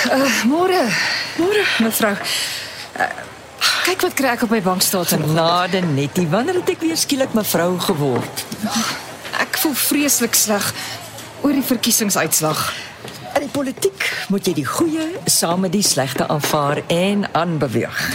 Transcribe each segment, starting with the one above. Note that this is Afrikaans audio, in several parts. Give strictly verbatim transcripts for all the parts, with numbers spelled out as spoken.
Uh, môre. Môre, mevrou. Uh, kyk wat kry ek op my bank staat en Genade Nettie, wanneer het ek weer skielik mevrou geword? Ek voel vreeslik sleg oor die verkiesingsuitslag. In die politiek moet jy die goeie saam met die slegte aanvaar en aanbeweeg.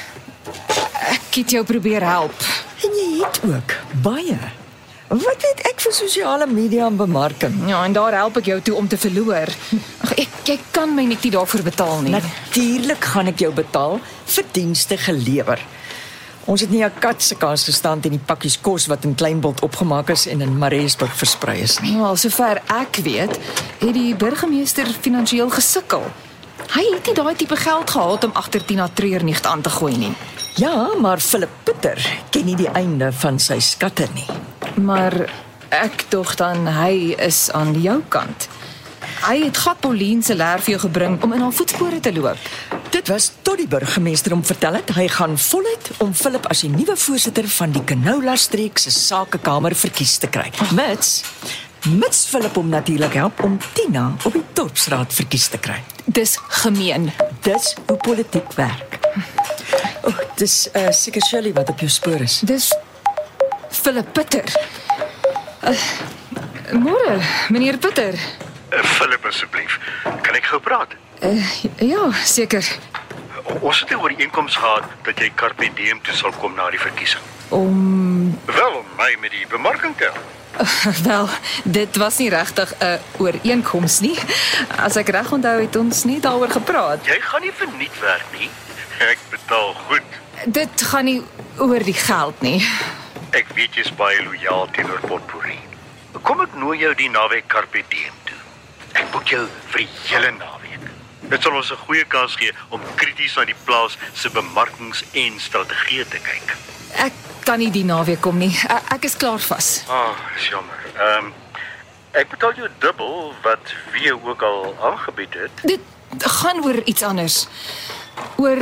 Ek het jou probeer help. En jy het ook baie. Wat weet ek vir sosiale media en bemarking? Ja, en daar help ek jou toe om te verloor. Ag, ek, jy kan my net nie daarvoor betaal nie. Natuurlik gaan ek jou betaal vir dienste gelewer. Ons het nie 'n kat se kaas gestaan in die pakkies kos wat in Kleinbult opgemaak is en in Mariesburg versprei is nie. Wel, sover ek weet, het die burgemeester finansiëel gesukkel. Hy het nie daai tipe geld gehad om agter Tina Treurnig aan te gooi nie. Ja, maar Philip Pieter ken nie die einde van sy skatte nie. Maar ek dog dan hy is aan jou kant. Hy het gat Pauline se leer vir jou gebring om in haar voetspore te loop. Dit was tot die burgemeester om vertel het, hy gaan voluit om Philip as die nuwe voorsitter van die Canola-streek se sakekamer verkies te kry. Mits, mits Philip hom natuurlik help om Tina op die dorpsraad verkies te kry. Dis gemeen. Dis hoe politiek werk. O, oh, dis uh, seker Shirley wat op jou spoor is. Dis Philip Pieter. Uh, môre, meneer Pieter. Uh, Philip, asseblief. Kan ek gou praat? Uh, ja, seker. Ons het 'n ooreenkoms gehad dat jy Carpe Diem toe sal kom na die verkiesing. Om Wel, om my met die bemarking te help. uh, wel, dit was nie regtig 'n uh, ooreenkoms nie. As ek reg onthou het ons nie daaroor gepraat. Jy gaan nie verniet werk nie. Ek betaal goed. Dit gaan nie oor die geld nie. Ek weet jy's baie lojaal teenoor Potpourri. Kom ek nooi jou die naweek Carpe Diem toe. Ek boek jou vir die hele naweek. Dit sal ons 'n goeie kans gee om krities na die plaas se bemarkings- en strategieë te kyk. Ek kan nie die naweek kom nie. Ek, ek is klaar vas. Ah, oh, is jammer. Ehm um, ek betaal jou dubbel wat wie jou ook al aangebied het. Dit gaan oor iets anders. Oor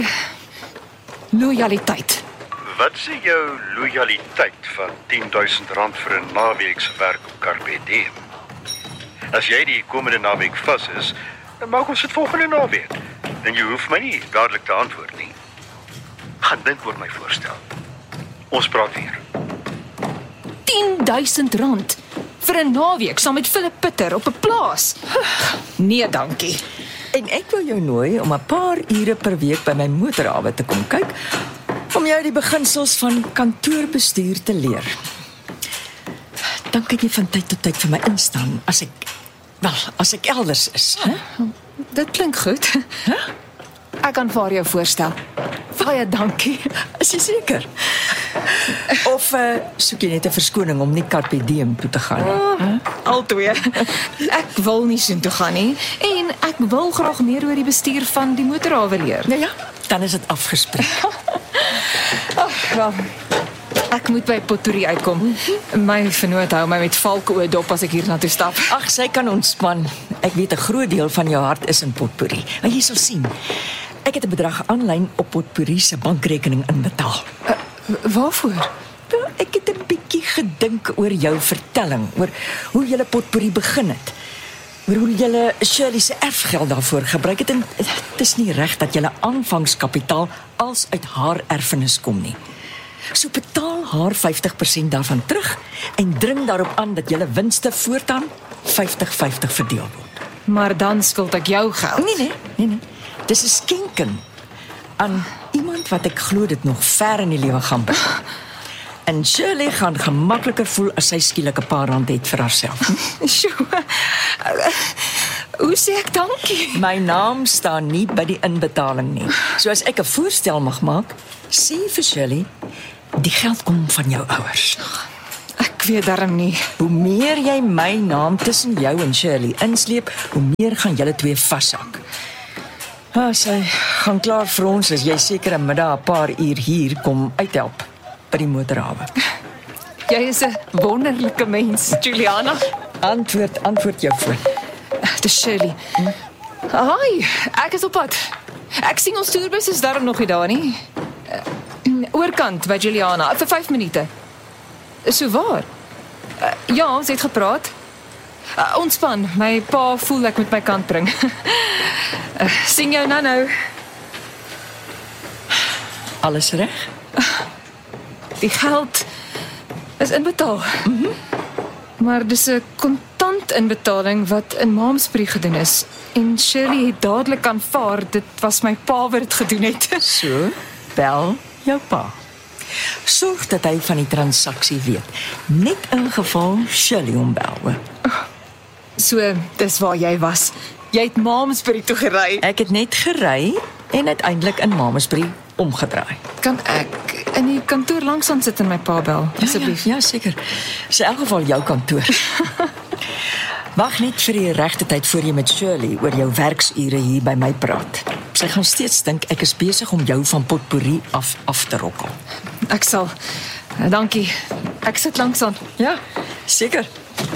lojaliteit. Wat sê jou lojaliteit van tien duisend rand vir 'n naweek se werk op Carpe Diem? As jy die komende naweek vas is, dan maak ons dit volgende naweek. En jy hoef my nie dadelik te antwoord nie. Gaan dink oor my voorstel. Ons praat weer. tien duisend rand vir 'n naweek saam met Philip Pieter op 'n plaas. Nee, dankie. En ek wil jou nooi om 'n paar ure per week by my motorhawe te kom kyk, om jou die beginsels van kantoorbestuur te leer. Dan kan jy van tyd tot tyd vir my instaan as ek, wel, as ek elders is. Hè? Dit klink goed. Huh? Ek aanvaar jou voorstel. Baie dankie. Is jy seker? Of uh, soek jy net 'n verskoning om nie Carpe Diem toe te gaan nie? Oh, huh? Altwee. Ek wil nie soontoe gaan nie en ek wil graag meer oor die bestuur van die motorhawe leer. Nou ja, dan is dit afgespreek. Oh, wel, ek moet by Potpourri uitkom. My vernoot hou my met valke oë dop as ek hier na toe stap. Ag, sy kan ontspan. Ek weet 'n groot deel van jou hart is in Potpourri. En jy sal sien. Ek het 'n bedrag aanlyn op Potpourri se bankrekening inbetaal. Uh, waarvoor? Wel, ek het 'n bietjie gedink oor jou vertelling, oor hoe julle Potpourri begin het. Oor hoe julle Shirley se erfgeld daarvoor gebruik het en dit is nie reg dat julle aanvangskapitaal als uit haar erfenis kom nie. So betaal haar vyftig persent daarvan terug en dring daarop aan dat julle winste voortaan vyftig vyftig verdeel word. Maar dan skuld ek jou geld. Nee nee, nee nee. Dis 'n skenking aan iemand wat ek glo dit nog ver in die lewe gaan bring. En Shirley gaan gemakliker voel as sy skielik 'n paar rand het vir haarself. Sjoe. Hoe sê ek dankie? My naam staan nie by die inbetaling nie. So as ek 'n voorstel mag maak, sê vir Shirley, die geld kom van jou ouers. Ek weet darm nie. Hoe meer jy my naam tussen jou en Shirley insleep, hoe meer gaan julle twee vashak. Ah, sy gaan klaar vir ons as jy seker 'n middag 'n paar uur hier kom uithelp by die motorhawe. Jy is 'n wonderlike mens, Juliana. Antwoord, antwoord jou voor. Dis Shirley. Hm? Hi, ek is op pad. Ek sien ons toerbus is darm nog nie daar nie. Uh, oorkant by Juliana vir vyf minute. So waar? Uh, ja, ons het gepraat. Uh, ontspan, my pa voel ek met my kant bring. uh, sien jou nou nou. Alles reg? Die geld is inbetaal. Mm-hmm. Maar dis 'n kontant inbetaling wat in Maamsbury gedoen is. En Shirley het dadelik aanvaar dit was my pa wat dit gedoen het. So, bel jou pa. Sorg dat hy van die transaksie weet. Net in geval Shirley hom bel. Hoor. So, dis waar jy was. Jy het Maamsbury toe gery. Ek het net gery en uiteindelik in Maamsbury omgedraai. Kan ek in die kantoor langs aan sit en my pa bel, asseblief? Ja, ja, ja, seker. Dis in elk geval jou kantoor. Wag net vir die regte tyd voor jy met Shirley oor jou werksure hier by my praat. Sy gaan steeds dink ek is besig om jou van potpourri af af te rokkel. Ek sal. Dankie. Ek sit langs aan. Ja, seker.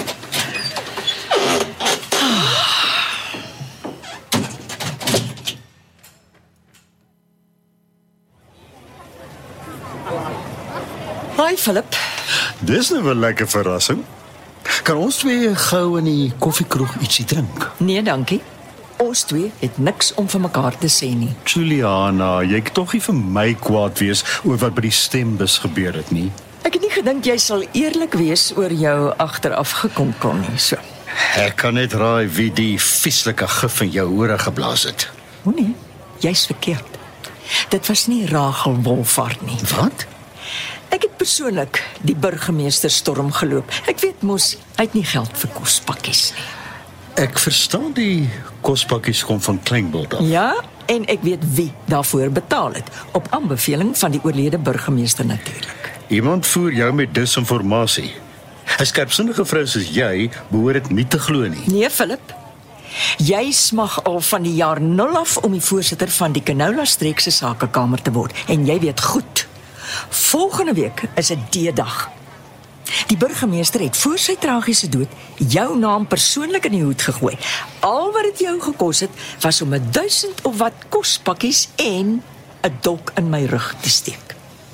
Hi Philip. Dis nou 'n lekker verrassing. Kan ons twee gou in die koffiekroeg ietsie drink? Nee, dankie. Ons twee het niks om vir mekaar te sê nie. Juliana, jy kan tog nie vir my kwaad wees oor wat by die stembus gebeur het nie. Ek het nie gedink jy sal eerlik wees oor jou agteraf gekom kon nie, so. Ek kan net raai wie die vieslike gif in jou ore geblaas het. O nee, jy's verkeerd. Dit was nie Rachel Wolfhard nie. Wat? Ek het persoonlik die burgemeester storm geloop. Ek weet mos, hy het nie geld vir kospakkies nie. Ek verstaan die kospakkies kom van Kleinbult af. Ja, en ek weet wie daarvoor betaal het, op aanbeveling van die oorlede burgemeester natuurlik. Iemand voer jou met disinformasie. 'n Skerpsinnige vrou soos jy behoort dit nie te glo nie. Nee, Philip. Jy smag al van die jaar nul af om die voorsitter van die Canola Streek se sakekamer te word en jy weet goed. Volgende week is 'n D-dag. Die burgemeester het voor sy tragiese dood jou naam persoonlik in die hoed gegooi. Al wat dit jou gekos het, was om 'n duisend of wat kospakkies en 'n dolk in my rug te steek.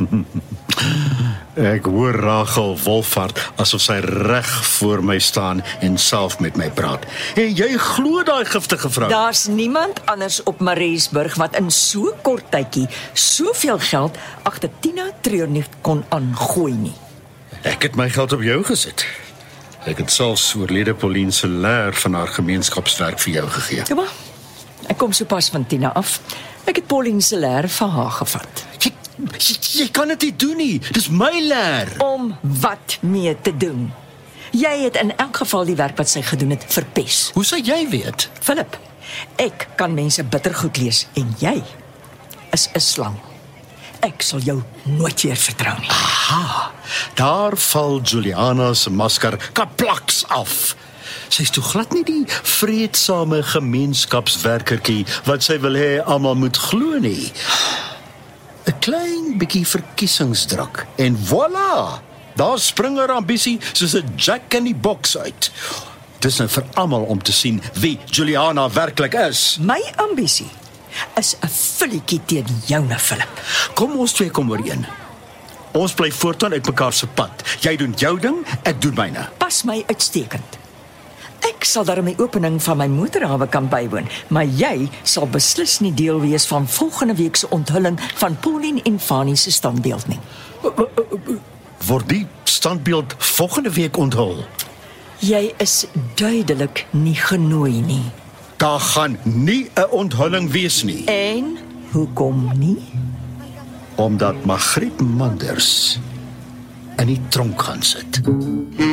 Ek hoor Rachel Wolfhard asof sy reg voor my staan en self met my praat. En jy glo daai giftige vrou? Daar's niemand anders op Mariesburg wat in so kort tydjie soveel geld agter Tina Treurnig kon aangooi nie. Ek het my geld op jou gesit. Ek het selfs oorlede Pauline se leer van haar gemeenskapswerk vir jou gegee. Ja maar, ek kom sopas van Tina af. Ek het Pauline se leer vir haar gevat. Jy, jy, jy kan dit nie doen nie. Dis my leer. Om wat mee te doen? Jy het in elk geval die werk wat sy gedoen het verpes. Hoe sou jy weet? Philip, ek kan mense bittergoed lees en jy is 'n slang. Ek sal jou nooit weer vertrou nie. Aha, daar val Juliana se masker kaplaks af. Sy is toe glad nie die vreedsame gemeenskapswerkertjie wat sy wil hê almal moet glo nie. 'n Klein bietjie verkiesingsdruk en voilà, daar spring haar ambisie soos 'n jack in die boks uit. Dis nou vir almal om te sien wie Juliana werklik is. My ambisie is 'n filletjie teen joune, Philip. Kom ons twee kom ooreen. Ons bly voortaan uit mekaar se pad. Jy doen jou ding, ek doen myne. Pas my uitstekend. Ek sal daarom die opening van my motorhawe kan bywoon, maar jy sal beslis nie deel wees van volgende week se onthulling van Pauline en Fanny se standbeeld nie. Word die standbeeld volgende week onthul? Jy is duidelik nie genooi nie. Daar gaan nie 'n onthulling wees nie. En hoekom nie? Omdat Margriet Manders in die tronk gaan sit.